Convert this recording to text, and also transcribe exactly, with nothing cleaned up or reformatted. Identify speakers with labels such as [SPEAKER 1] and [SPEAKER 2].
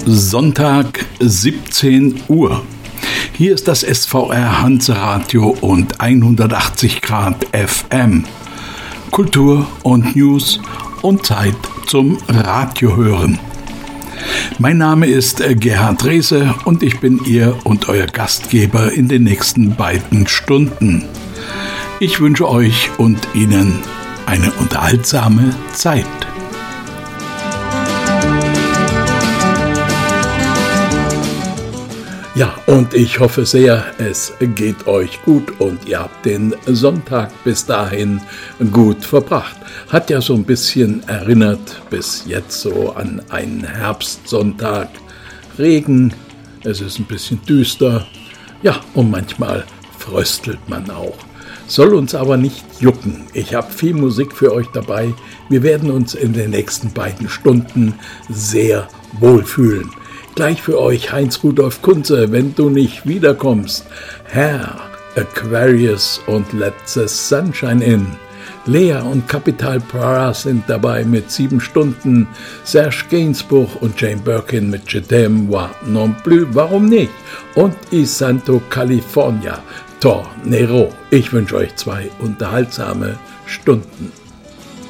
[SPEAKER 1] Sonntag, siebzehn Uhr. Hier ist das S V R Hanseradio und hundertachtzig Grad F M. Kultur und News und Zeit zum Radiohören. Mein Name ist Gerhard Rehse und ich bin Ihr und Euer Gastgeber in den nächsten beiden Stunden. Ich wünsche euch und Ihnen eine unterhaltsame Zeit. Ja, und ich hoffe sehr, es geht euch gut und ihr habt den Sonntag bis dahin gut verbracht. Hat ja so ein bisschen erinnert bis jetzt so an einen Herbstsonntag. Regen, es ist ein bisschen düster, ja, und manchmal fröstelt man auch. Soll uns aber nicht jucken. Ich habe viel Musik für euch dabei. Wir werden uns in den nächsten beiden Stunden sehr wohlfühlen. Gleich für euch Heinz Rudolf Kunze, wenn du nicht wiederkommst. Herr, Aquarius und Let the Sunshine In. Lea und Capital Bra sind dabei mit sieben Stunden. Serge Gainsbourg und Jane Birkin mit Je t'aime moi non plus, warum nicht? Und I Santo California, Tornero. Ich wünsche euch zwei unterhaltsame Stunden.